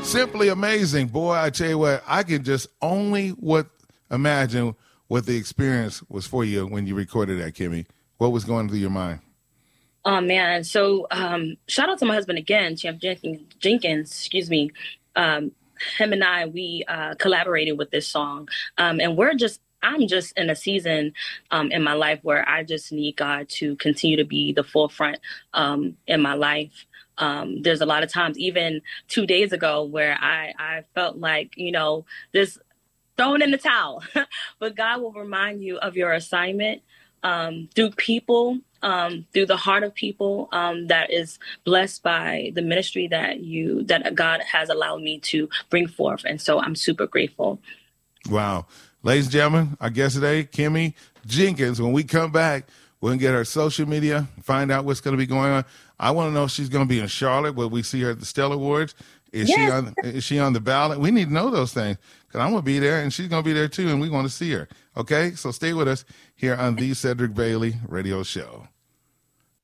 Simply amazing. Boy, I tell you what, I can just imagine what the experience was for you when you recorded that, Kimmy. What was going through your mind? Oh man. So shout out to my husband again, Champ Jenkins, excuse me. Him and I, we collaborated with this song. And I'm just in a season in my life where I just need God to continue to be the forefront in my life. There's a lot of times, even 2 days ago, where I felt like, this throwing in the towel. But God will remind you of your assignment through people, through the heart of people that is blessed by the ministry that God has allowed me to bring forth. And so I'm super grateful. Wow. Ladies and gentlemen, our guest today, Kimmy Jenkins. When we come back, we're going to get her social media, find out what's going to be going on. I want to know if she's going to be in Charlotte where we see her at the Stellar Awards. Is she on the ballot? We need to know those things because I'm going to be there and she's going to be there too, and we want to see her. Okay? So stay with us here on the Cedric Bailey Radio Show.